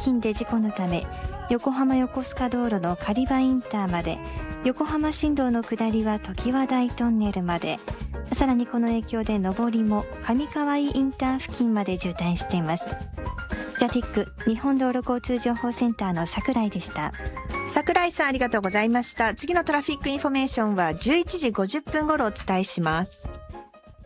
近で事故のため、横浜横須賀道路の狩場インターまで、横浜新道の下りは常盤台トンネルまで、さらにこの影響で上りも上川井インター付近まで渋滞しています。ジャティック日本道路交通情報センターの櫻井でした。 櫻井さん、ありがとうございました。次のトラフィックインフォメーションは11時50分頃お伝えします。